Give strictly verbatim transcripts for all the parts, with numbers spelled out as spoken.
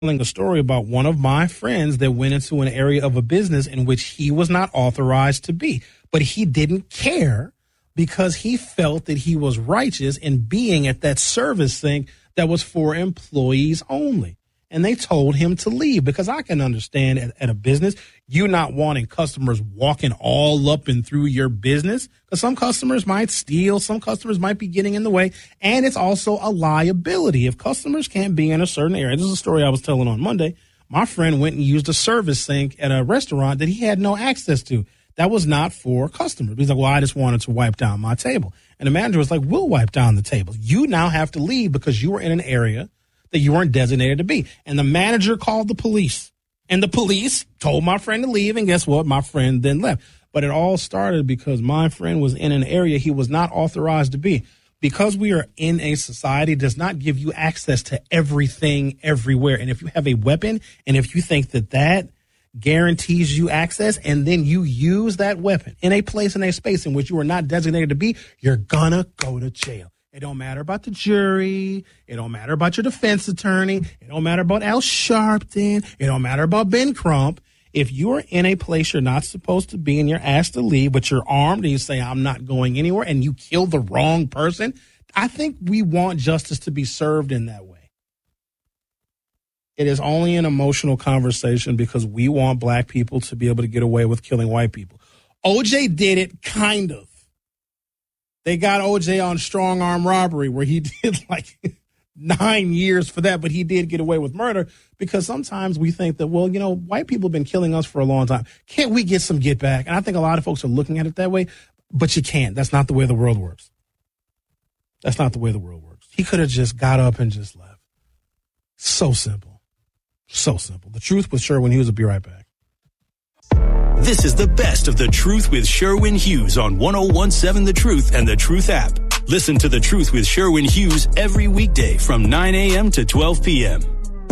telling a story about one of my friends that went into an area of a business in which he was not authorized to be, but he didn't care because he felt that he was righteous in being at that service thing that was for employees only. And they told him to leave, because I can understand at, at a business, you not wanting customers walking all up and through your business, because some customers might steal, some customers might be getting in the way, and it's also a liability if customers can't be in a certain area. This is a story I was telling on Monday. My friend went and used a service sink at a restaurant that he had no access to. That was not for customers. He's like, well, I just wanted to wipe down my table. And the manager was like, we'll wipe down the table. You now have to leave because you were in an area that you weren't designated to be. And the manager called the police. And the police told my friend to leave. And guess what? My friend then left. But it all started because my friend was in an area he was not authorized to be. Because we are in a society does not give you access to everything everywhere. And if you have a weapon, and if you think that that guarantees you access, and then you use that weapon in a place, in a space in which you are not designated to be, you're gonna go to jail. It don't matter about the jury. It don't matter about your defense attorney. It don't matter about Al Sharpton. It don't matter about Ben Crump. If you're in a place you're not supposed to be and you're asked to leave, but you're armed and you say, I'm not going anywhere, and you kill the wrong person, I think we want justice to be served in that way. It is only an emotional conversation because we want black people to be able to get away with killing white people. O J did it, kind of. They got O J on strong arm robbery where he did like nine years for that, but he did get away with murder because sometimes we think that, well, you know, white people have been killing us for a long time. Can't we get some get back? And I think a lot of folks are looking at it that way, but you can't. That's not the way the world works. That's not the way the world works. He could have just got up and just left. So simple. So simple. The Truth with Sherwin Hughes will be right back. This is the best of The Truth with Sherwin Hughes on one oh one point seven The Truth and The Truth app. Listen to The Truth with Sherwin Hughes every weekday from nine a.m. to twelve p.m.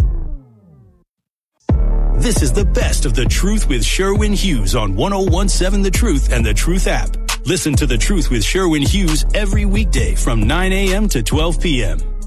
This is the best of The Truth with Sherwin Hughes on one oh one point seven The Truth and The Truth app. Listen to The Truth with Sherwin Hughes every weekday from nine a.m. to twelve p.m.